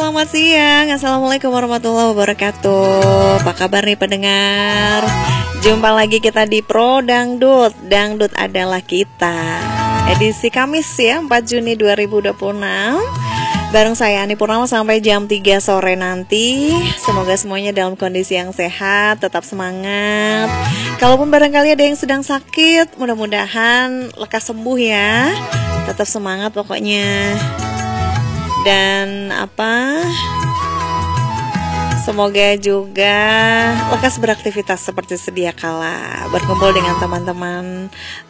selamat siang. Assalamualaikum warahmatullahi wabarakatuh. Apa kabar nih pendengar? Jumpa lagi kita di Pro Dangdut. Dangdut adalah kita. Edisi Kamis ya, 4 Juni 2026. Bareng saya Ani Purnama sampai jam 3 sore nanti. Semoga semuanya dalam kondisi yang sehat, tetap semangat. Kalaupun barangkali ada yang sedang sakit, mudah-mudahan lekas sembuh ya. Tetap semangat pokoknya. Dan semoga juga lekas beraktivitas seperti sedia kala, berkumpul dengan teman-teman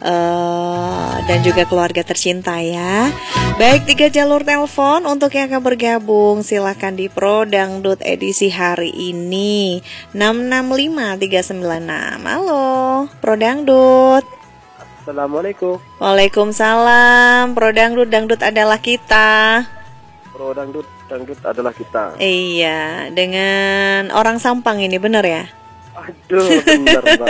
dan juga keluarga tercinta ya. Baik, 3 jalur telepon untuk yang akan bergabung, silahkan di Pro Dangdut edisi hari ini 665-396. Halo Pro Dangdut. Assalamualaikum. Waalaikumsalam. Pro Dangdut, dangdut adalah kita. Pro Dangdut, dangdut adalah kita. Iya, dengan orang Sampang ini bener ya? Aduh, bener Mbak.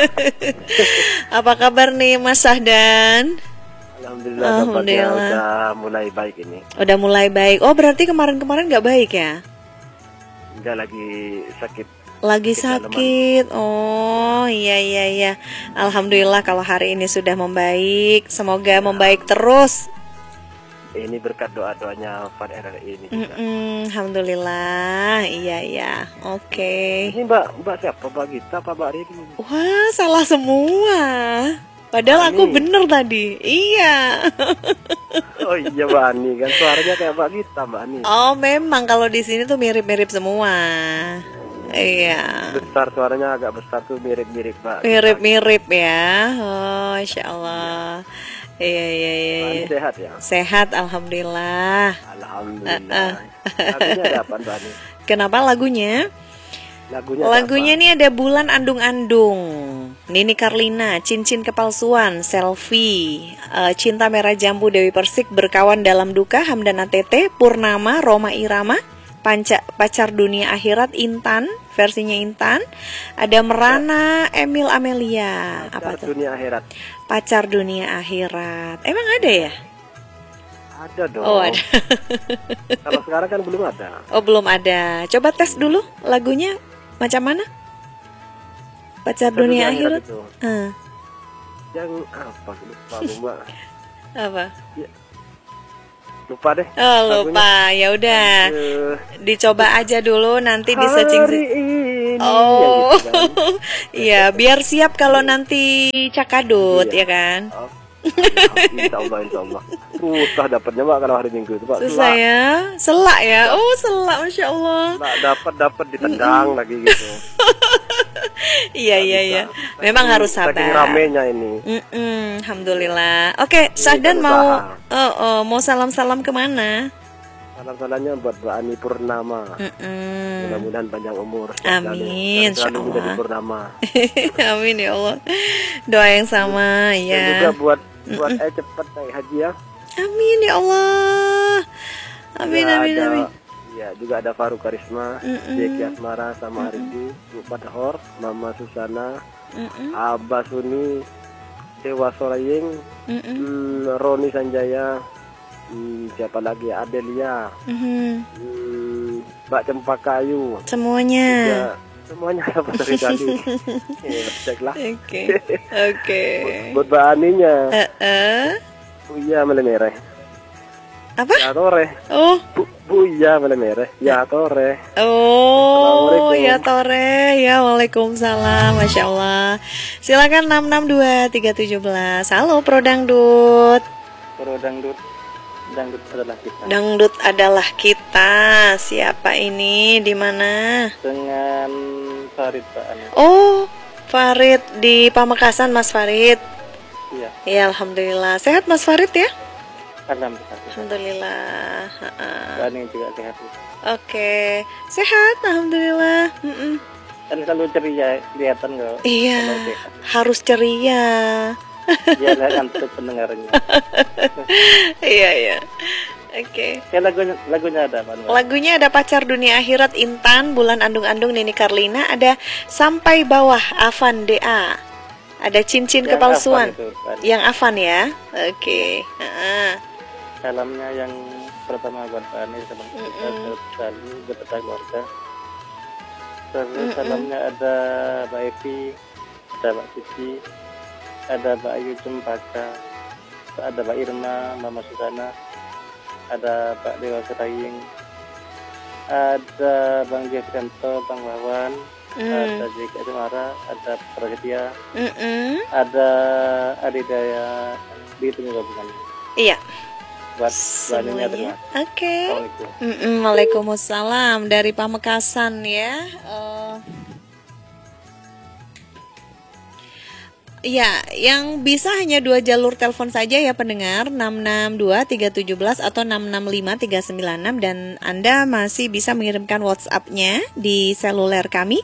Apa kabar nih Mas Sahdan? Alhamdulillah, dapatnya udah mulai baik ini. Udah mulai baik. Oh, berarti kemarin-kemarin nggak baik ya? Enggak, lagi sakit. Lagi sakit. Oh, iya. Alhamdulillah kalau hari ini sudah membaik. Semoga membaik terus. Ini berkat doa-doanya Fad RRI ini juga. Alhamdulillah. Iya. Oke. Ini Mbak siapa? Mbak Gita apa Mbak Rini? Wah, salah semua. Padahal aku bener tadi. Iya. Oh iya Mbak Ani, kan suaranya kayak Mbak Gita Mbak Ani. Oh, memang kalau di sini tuh mirip-mirip semua. Iya. Besar, suaranya agak besar tuh mirip-mirip Mbak. Mirip-mirip ya. Oh, Insya Allah. Iya. Sehat ya? Sehat, alhamdulillah. Alhamdulillah. Lagunya ada apa Mbak Ani? Kenapa lagunya? Lagunya nih ada Bulan Andung-Andung, Nini Carlina, Cincin Kepalsuan, Selfie, Cinta Merah Jambu, Dewi Persik, Berkawan Dalam Duka, Hamdan ATT, Purnama, Roma Irama, Pacar Dunia Akhirat, Intan, versinya Intan. Ada Merana, Emil Amelia. Apa tuh? Dunia Akhirat. Pacar Dunia Akhirat. Emang ada ya? Ada dong. Oh, ada. Kalau sekarang kan belum ada. Oh, belum ada. Coba tes dulu lagunya macam mana? Pacar Dunia Akhirat. Yang apa? Lupa Mbak. Apa? Ya. Lupa deh. Oh, lupa. Ya udah. Dicoba aja dulu, nanti di searching. Oh. Gitu kan. Iya, biar siap kalau nanti cakadut ya kan. Insya Allah. Susah dapatnya Mbak kalau hari Minggu itu Pak. Susah ya. Selak ya. Oh, selak, Masya Allah. Dapat ditendang lagi gitu. Iya. Memang harus sabar. Saking ramenya ini. Alhamdulillah. Oke, Sahdan mau salam-salam kemana? Salam-salamnya buat Mbak Ani Purnama. Mudah-mudahan panjang umur. Amin. Selalu menjadi Purnama. Amin ya Allah. Doa yang sama ya. Dan juga buat cepat naik haji ya. Amin ya Allah. Amin. Ya, juga ada Faruk Karisma, Jeki Asmara sama Aridi, Bu Padhor, Mama Susana, Abah Suni, Dewa Solaying, Roni Sanjaya, siapa lagi? Adelia, Mbak Cempakayu. Semuanya. Semuanya dapat dari tadi. Ceklah. Oke. Buat Mbak Aninya. Buya Melemereh. Apa? Ya tore. Oh. Buya Melemereh. Ya tore. Oh, ya tore. Ya, waalaikumsalam. Masya Allah. Silakan 662317. Halo Pro Dangdut. Pro Dangdut. Dangdut adalah kita. Dangdut adalah kita. Siapa ini? Di mana? Dengan Farid Pak Ana. Oh, Farid di Pamekasan, Mas Farid. Iya. Ya, alhamdulillah. Sehat Mas Farid ya? Alhamdulillah. Ani juga sehat. Oke, sehat alhamdulillah. Kan selalu ceria kelihatan nggak? Iya, harus ceria. Biar ngantuk pendengarnya. Iya. Oke. Lagunya ada apa? Lagunya ada Pacar Dunia Akhirat, Intan, Bulan Andung-Andung, Nini Carlina. Ada Sampai Bawah, Avan DA. Ada Cincin Kepalsuan. Yang Avan ya. Oke. Salamnya yang pertama buat Mbak Ani sama kita selalu beserta keluarga. Terus salamnya ada Mbak Evi, ada Mbak Cici, ada Mbak Ayu Cempaka, ada Mbak Irma, Mama Susana, ada Pak Dewa Seraying, ada Bang Jefrianto, Bang Wawan, ada Jika Semara, ada Prasetya, ada Adidaya di Tunggu Gabungan. Iya. Buat semuanya. Oke. Assalamualaikum. Waalaikumsalam dari Pamekasan ya. Ya, yang bisa hanya 2 jalur telepon saja ya pendengar, 662-317 atau 665-396, dan Anda masih bisa mengirimkan WhatsApp-nya di seluler kami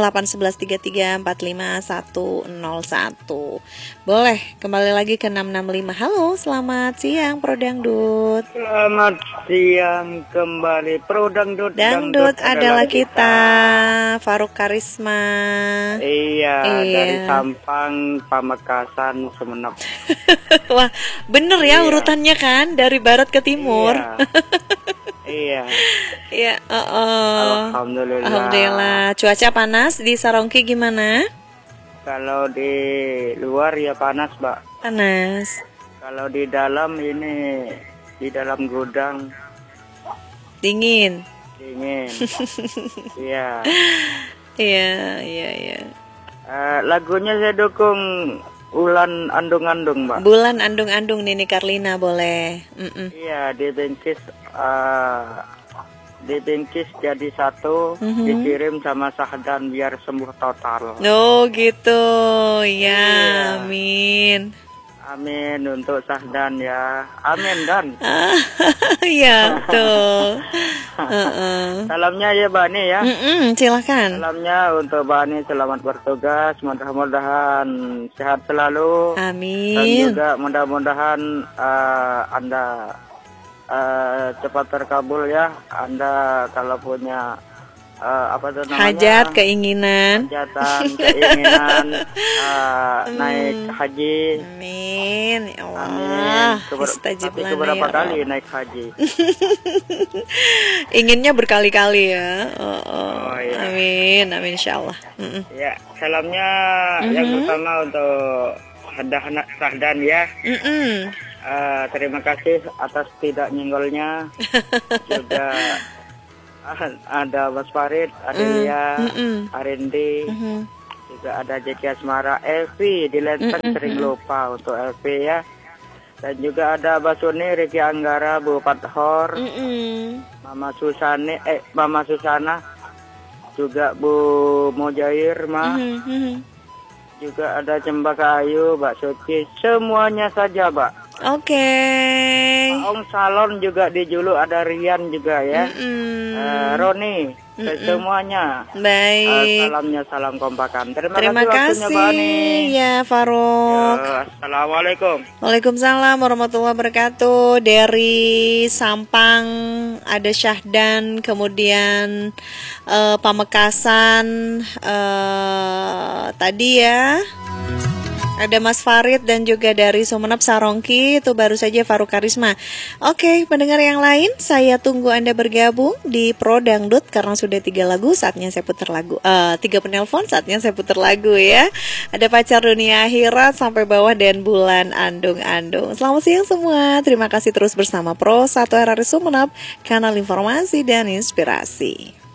081133450101. Boleh, kembali lagi ke 665. Halo, selamat siang Pro Dangdut. Selamat siang kembali Pro Dangdut. Dangdut adalah kita. Faruk Karisma. Iya, dari Sampang, Pamekasan, Sumeneb. Wah, bener ya urutannya kan, dari barat ke timur. Iya. Iya, Alhamdulillah. Alhamdulillah. Cuaca panas di Sarongki gimana? Kalau di luar ya panas, Mbak. Panas. Kalau di dalam ini, di dalam gudang Dingin. Iya. Iya. Lagunya saya dukung Ulan Andung-Andung, Mbak. Bulan Andung-Andung, Nini Karlina boleh. Iya, dibingkis jadi satu, dikirim sama Sahdan biar sembuh total. Oh gitu, ya, amin. Amin untuk Sahdan ya, amin Dan. Iya betul. Salamnya ya Bani ya. Silakan. Salamnya untuk Bani, selamat bertugas, mudah-mudahan sehat selalu. Amin. Dan juga mudah-mudahan Anda cepat terkabul ya. Anda kalau punya apa itu namanya, hajat, keinginan, naik haji. Amin ya Allah. Amin. Tapi beberapa kali naik haji. Inginnya berkali-kali ya. Iya. Amin insyaallah. Ya, salamnya yang pertama untuk Sahdan ya. Terima kasih atas tidak nyenggolnya. Juga ada Mas Farid, ada Lia, Arindi, juga ada Jeki Asmara, Evi di Lenteng, sering lupa untuk Evi ya. Dan juga ada Basuni, Riki Anggara, Bu Pathor, Mama Susana, juga Bu Mojair, juga ada Cempaka Ayu, Mbak Suci, semuanya saja, Mbak. Oke. Om Salon juga di Julu, ada Rian juga ya. Roni, semuanya. Baik. Salamnya salam kompakan. Terima kasih ya Faruk. Assalamualaikum. Waalaikumsalam warahmatullahi wabarakatuh. Dari Sampang ada Syahdan, kemudian Pamekasan tadi ya. Ada Mas Farid dan juga dari Sumeneb Sarongki, itu baru saja Faruk Karisma. Oke, pendengar yang lain, saya tunggu Anda bergabung di Pro Dangdut karena sudah 3 lagu, saatnya saya putar lagu. 3 penelpon, saatnya saya putar lagu ya. Ada Pacar Dunia Akhirat sampai bawah dan Bulan Andung-Andung. Selamat siang semua. Terima kasih terus bersama Pro 1 RRI Sumeneb, kanal informasi dan inspirasi.